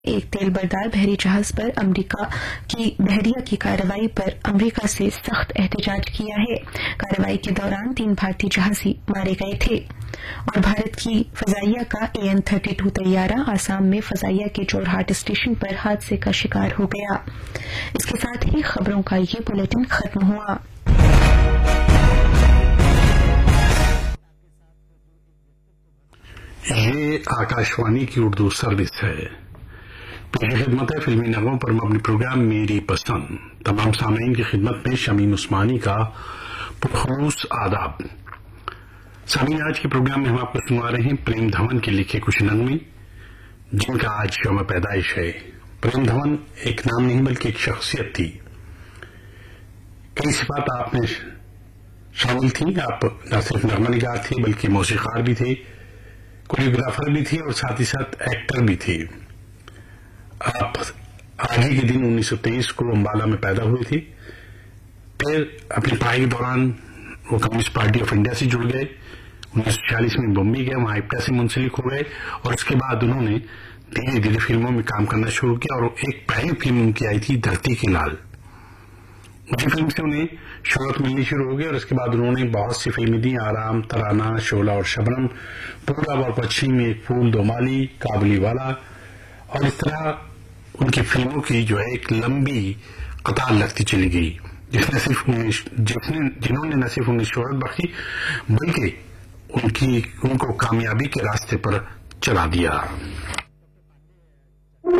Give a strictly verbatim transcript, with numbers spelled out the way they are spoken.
ایک تیل بردار بحری جہاز پر امریکہ کی بحریہ کی کارروائی پر امریکہ سے سخت احتجاج کیا ہے۔ کارروائی کے دوران تین بھارتی جہازی مارے گئے تھے اور بھارت کی فضائیہ کا اے این تھرٹی ٹو طیارہ آسام میں فضائیہ کے جورہاٹ اسٹیشن پر حادثے کا شکار ہو گیا۔ اس کے ساتھ ہی خبروں کا یہ بلیٹن ختم ہوا۔ یہ آکاشوانی کی اردو سروس ہے۔ پیش خدمت ہے فلمی نغموں پر مبنی پروگرام میری پسند۔ تمام سامعین کی خدمت میں شمیم عثمانی کا پرخلوص آداب۔ سامعین، آج کے پروگرام میں ہم آپ کو سنوا رہے ہیں پریم دھون کے لکھے کچھ نغمے جن کا آج یوم پیدائش ہے۔ پریم دھون ایک نام نہیں بلکہ ایک شخصیت تھی۔ کئی صفات آپ میں شامل تھیں۔ آپ نہ صرف نغمہ نگار تھے بلکہ موسیقار بھی تھے، کوریوگرافر بھی تھے اور ساتھ ہی ساتھ ایکٹر بھی تھے۔ آپ آج ہی کے دن انیس سو تیئیس کو امبالہ میں پیدا ہوئے تھے۔ پھر اپنی پڑھائی کے دوران وہ کمیونسٹ پارٹی آف انڈیا سے جڑ گئے۔ انیس سو چھیالیس میں بمبئی گئے، وہاں ایپٹا سے منسلک ہو گئے اور اس کے بعد انہوں نے دھیرے دھیرے فلموں میں کام کرنا شروع کیا اور ایک پہلی فلم ان کی آئی تھی دھرتی کے لال۔ اسی فلم سے انہیں شہرت ملنی شروع ہو گئی اور اس کے بعد انہوں نے بہت سی فلمیں دی، آرام، ترانہ، شعلہ اور شبنم، پورب اور پچھم، ایک پھول دو مالی، کابلی والا، اور اس طرح ان کی فلموں کی جو ہے ایک لمبی قطار لگتی چلی گئی، جس نے صرف جس نے جنہوں نے نہ صرف انہیں شہرت بخشی بلکہ ان کی ان کو کامیابی کے راستے پر چلا دیا۔